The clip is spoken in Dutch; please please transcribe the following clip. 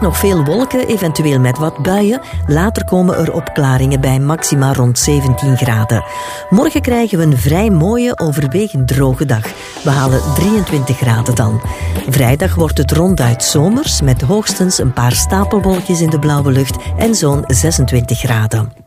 nog veel wolken, eventueel met wat buien. Later komen er opklaringen bij maxima rond 17 graden. Morgen krijgen we een vrij mooie, overwegend droge dag. We halen 23 graden dan. Vrijdag wordt het ronduit zomers, met hoogstens een paar stapelwolkjes in de blauwe lucht en zo'n 26 graden.